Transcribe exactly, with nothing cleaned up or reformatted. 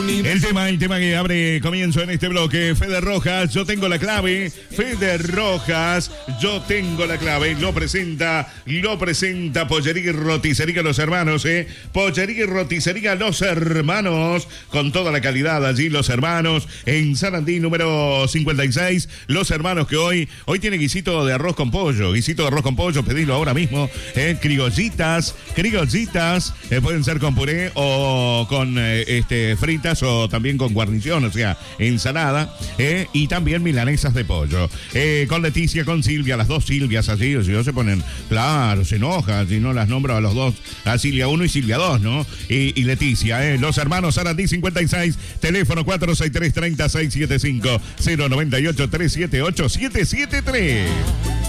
El tema, el tema que abre comienzo en este bloque, Fede Rojas, yo tengo la clave. Fede Rojas, yo tengo la clave. Lo presenta, lo presenta Pollería y Roticería Los Hermanos, eh. Pollería y Roticería Los Hermanos, con toda la calidad allí, Los Hermanos, en Sarandí, número cincuenta y seis. Los Hermanos que hoy, hoy tiene guisito de arroz con pollo, guisito de arroz con pollo, pedilo ahora mismo, eh. Criollitas, criollitas, eh, pueden ser con puré o con eh, este fritas o también con guarnición, o sea, ensalada, eh, y también milanesas de pollo. Eh, con Leticia, con Silvia, las dos Silvias allí, si no se ponen, claro, se enojan, si no las nombro a los dos, a Silvia uno y Silvia dos, ¿no? Y, y Leticia, eh, Los Hermanos Sarandí cincuenta y seis, teléfono cuatro seis tres, tres cero, seis siete cinco, cero nueve ocho, tres siete ocho, siete siete tres.